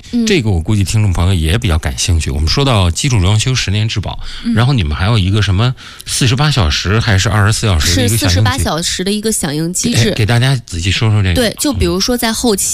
这个我估计听众朋友也比较感兴趣。我们说到基础装修10年质保，然后你们还有一个什么48小时还是24小时的一个响应是48小时的一个响应机制， 给大家仔细说说这个。 对，就比如说在后期